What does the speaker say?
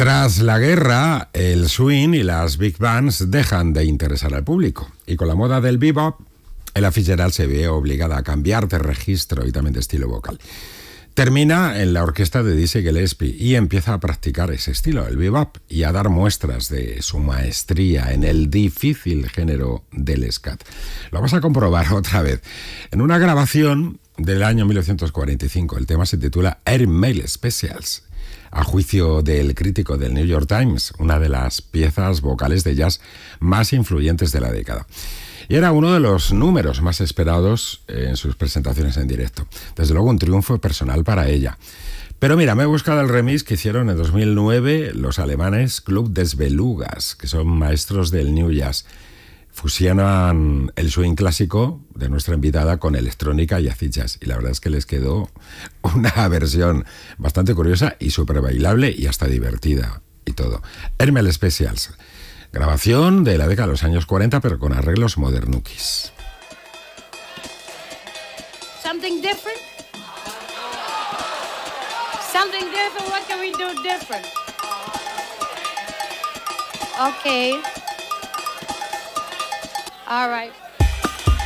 Tras la guerra, el swing y las big bands dejan de interesar al público. Y con la moda del bebop, Ella Fitzgerald se ve obligada a cambiar de registro y también de estilo vocal. Termina en la orquesta de Dizzy Gillespie y empieza a practicar ese estilo, el bebop, y a dar muestras de su maestría en el difícil género del scat. Lo vas a comprobar otra vez. En una grabación del año 1945, el tema se titula Air Mail Specials. A juicio del crítico del New York Times, una de las piezas vocales de jazz más influyentes de la década. Y era uno de los números más esperados en sus presentaciones en directo. Desde luego un triunfo personal para ella. Pero mira, me he buscado el remix que hicieron en 2009 los alemanes Club des Belugas, que son maestros del New Jazz. Fusionan el swing clásico de nuestra invitada con electrónica y acid jazz. Y la verdad es que les quedó una versión bastante curiosa y súper bailable y hasta divertida y todo. Air Mail Specials. Grabación de la década de los años 40, pero con arreglos modernukis. Something different? Something different? What can we do different? Okay. All right.